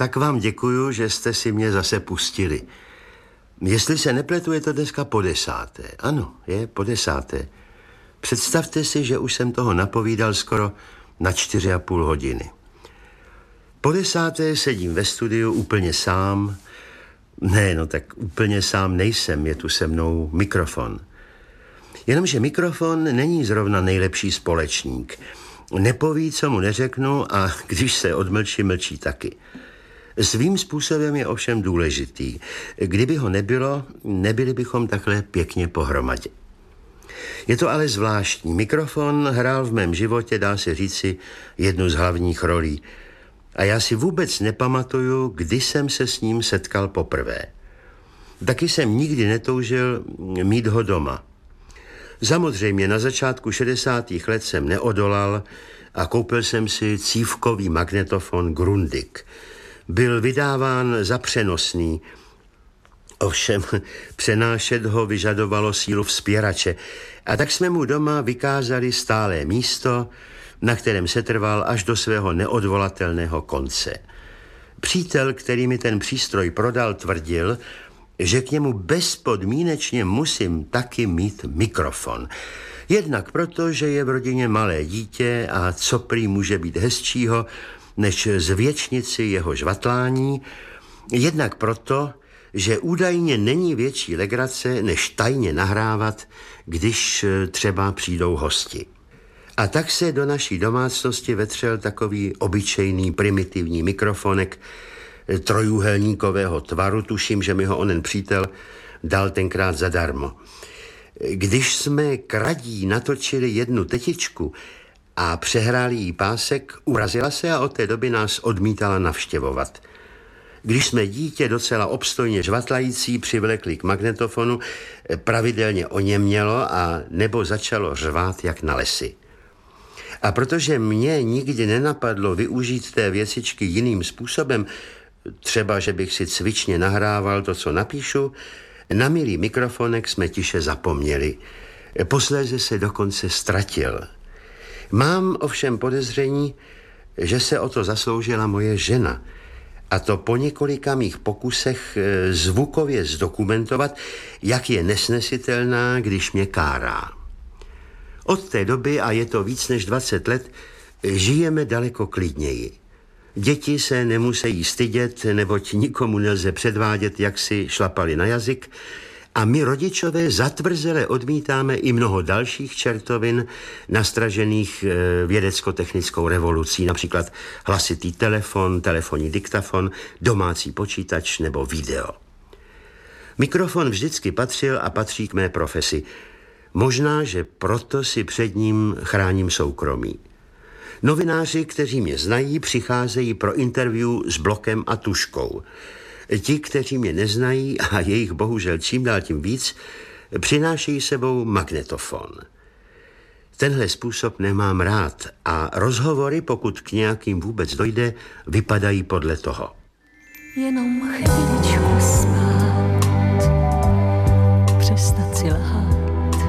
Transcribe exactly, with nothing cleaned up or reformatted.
Tak vám děkuju, že jste si mě zase pustili. Jestli se nepletu, je to dneska po desáté. Ano, je po desáté. Představte si, že už jsem toho napovídal skoro na čtyři a půl hodiny. Po desáté sedím ve studiu úplně sám. Ne, no tak úplně sám nejsem, je tu se mnou mikrofon. Jenomže mikrofon není zrovna nejlepší společník. Nepoví, co mu neřeknu, a když se odmlčí, mlčí taky. Svým způsobem je ovšem důležitý. Kdyby ho nebylo, nebyli bychom takhle pěkně pohromadě. Je to ale zvláštní. Mikrofon hrál v mém životě, dá se říci, jednu z hlavních rolí. A já si vůbec nepamatuju, kdy jsem se s ním setkal poprvé. Taky jsem nikdy netoužil mít ho doma. Samozřejmě na začátku šedesátých let jsem neodolal a koupil jsem si cívkový magnetofon Grundig. Byl vydáván za přenosný, ovšem přenášet ho vyžadovalo sílu vzpěrače, a tak jsme mu doma vykázali stálé místo, na kterém se trval až do svého neodvolatelného konce. Přítel, který mi ten přístroj prodal, tvrdil, že k němu bezpodmínečně musím taky mít mikrofon. Jednak proto, že je v rodině malé dítě a co prý může být hezčího, než zvětšnit si jeho žvatlání, jednak proto, že údajně není větší legrace, než tajně nahrávat, když třeba přijdou hosti. A tak se do naší domácnosti vetřel takový obyčejný primitivní mikrofonek trojúhelníkového tvaru, tuším, že mi ho onen přítel dal tenkrát zadarmo. Když jsme kradí natočili jednu tetičku a přehráli jí pásek, urazila se a od té doby nás odmítala navštěvovat. Když jsme dítě docela obstojně žvatlající přivlekli k magnetofonu, pravidelně oněmělo a nebo začalo řvát jak na lesy. A protože mě nikdy nenapadlo využít té věcičky jiným způsobem, třeba, že bych si cvičně nahrával to, co napíšu, na milý mikrofonek jsme tiše zapomněli. Posléze se dokonce ztratil. Mám ovšem podezření, že se o to zasloužila moje žena, a to po několika mých pokusech zvukově zdokumentovat, jak je nesnesitelná, když mě kárá. Od té doby, a je to víc než dvacet let, žijeme daleko klidněji. Děti se nemusí stydět, neboť nikomu nelze předvádět, jak si šlapali na jazyk, a my rodičové zatvrzele odmítáme i mnoho dalších čertovin nastražených vědecko-technickou revolucí, například hlasitý telefon, telefonní diktafon, domácí počítač nebo video. Mikrofon vždycky patřil a patří k mé profesi. Možná, že proto si před ním chráním soukromí. Novináři, kteří mě znají, přicházejí pro interview s blokem a tuškou. Ti, kteří mě neznají, a jejich bohužel čím dál tím víc, přinášejí sebou magnetofon. Tenhle způsob nemám rád a rozhovory, pokud k nějakým vůbec dojde, vypadají podle toho. Jenom chviličku spát.